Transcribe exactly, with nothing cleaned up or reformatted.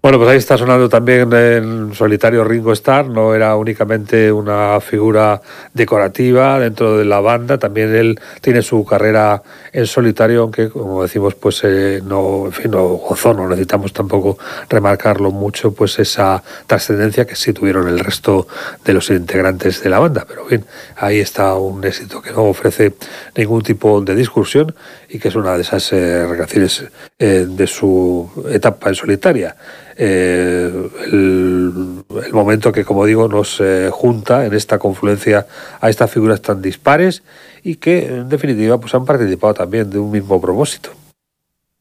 Bueno, pues ahí está sonando también en solitario Ringo Starr. No era únicamente una figura decorativa dentro de la banda, también él tiene su carrera en solitario, aunque como decimos, pues eh, no, en fin, no gozó, no necesitamos tampoco remarcarlo mucho, pues esa trascendencia que sí tuvieron el resto de los integrantes de la banda. Pero bien, ahí está un éxito que no ofrece ningún tipo de discusión y que es una de esas eh, canciones eh, de su etapa en solitaria. Eh, el, el momento que, como digo, nos eh, junta en esta confluencia a estas figuras tan dispares y que, en definitiva, pues han participado también de un mismo propósito.